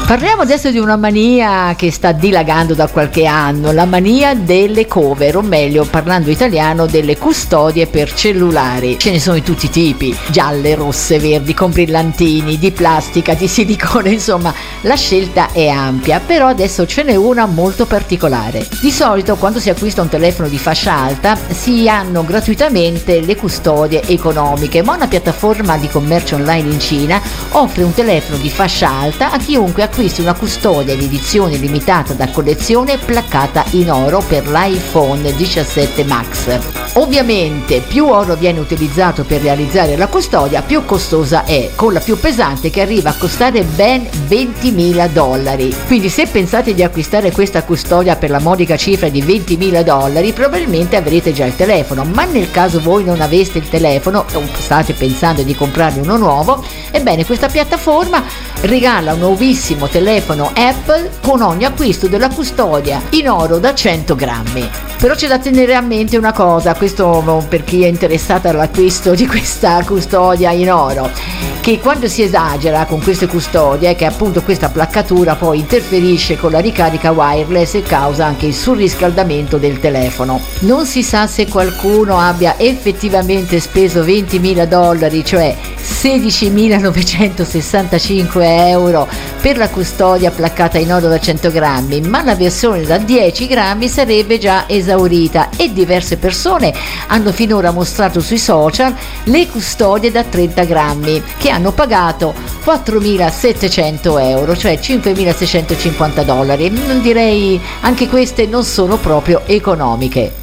Parliamo adesso di una mania che sta dilagando da qualche anno, la mania delle cover, o meglio, parlando italiano, delle custodie per cellulari. Ce ne sono di tutti i tipi, gialle, rosse, verdi, con brillantini, di plastica, di silicone, insomma, la scelta è ampia, però adesso ce n'è una molto particolare. Di solito quando si acquista un telefono di fascia alta si hanno gratuitamente le custodie economiche, ma una piattaforma di commercio online in Cina offre un telefono di fascia alta a chiunque acquisti una custodia in edizione limitata da collezione placcata in oro per l'iPhone 17 Max. Ovviamente più oro viene utilizzato per realizzare la custodia, più costosa è, con la più pesante che arriva a costare ben $20.000. Quindi se pensate di acquistare questa custodia per la modica cifra di $20.000, probabilmente avrete già il telefono, ma nel caso voi non aveste il telefono o state pensando di comprarne uno nuovo, ebbene questa piattaforma regala un nuovissimo telefono Apple con ogni acquisto della custodia in oro da 100 grammi. Però c'è da tenere a mente una cosa, questo per chi è interessato all'acquisto di questa custodia in oro, che quando si esagera con queste custodie, che appunto questa placcatura poi interferisce con la ricarica wireless e causa anche il surriscaldamento del telefono. Non si sa se qualcuno abbia effettivamente speso $20.000, cioè 16.965 euro per la custodia placcata in oro da 100 grammi, ma la versione da 10 grammi sarebbe già esaurita e diverse persone hanno finora mostrato sui social le custodie da 30 grammi che hanno pagato 4.700 euro, cioè $5.650. Direi anche queste non sono proprio economiche.